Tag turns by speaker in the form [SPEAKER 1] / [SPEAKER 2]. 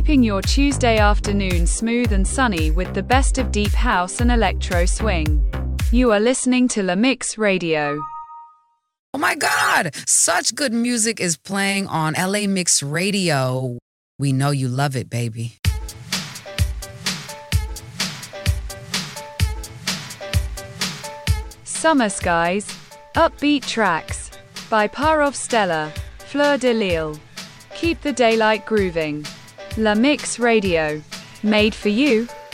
[SPEAKER 1] keeping your Tuesday afternoon smooth and sunny with the best of deep house and electro swing. You are listening to La Mix Radio.
[SPEAKER 2] Oh my God, such good music is playing on LA Mix Radio. We know you love it, baby.
[SPEAKER 1] Summer Skies, upbeat tracks by Parov Stella, Fleur de Lille. Keep the daylight grooving. La Mix Radio, made for you.